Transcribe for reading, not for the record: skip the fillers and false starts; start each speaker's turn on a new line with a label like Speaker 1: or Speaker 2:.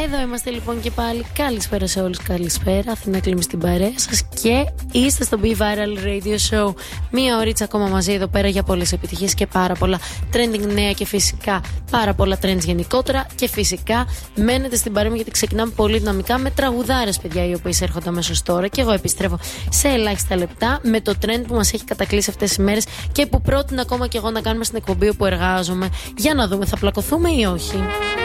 Speaker 1: Εδώ είμαστε λοιπόν και πάλι. Καλησπέρα σε όλους, καλησπέρα. Αθηνά Κλίμη στην παρέα σας και είστε στο Be Viral Radio Show. Μία ωρίτσα ακόμα μαζί εδώ πέρα για πολλές επιτυχίες και πάρα πολλά trending νέα και φυσικά πάρα πολλά trends γενικότερα. Και φυσικά μένετε στην παρέα μου γιατί ξεκινάμε πολύ δυναμικά με τραγουδάρες, παιδιά, οι οποίες έρχονται αμέσως τώρα. Και εγώ επιστρέφω σε ελάχιστα λεπτά με το trend που μας έχει κατακλείσει αυτές τις μέρες και που πρότεινα ακόμα και εγώ να κάνουμε στην εκπομπή όπου εργάζομαι. Για να δούμε, θα πλακωθούμε ή όχι.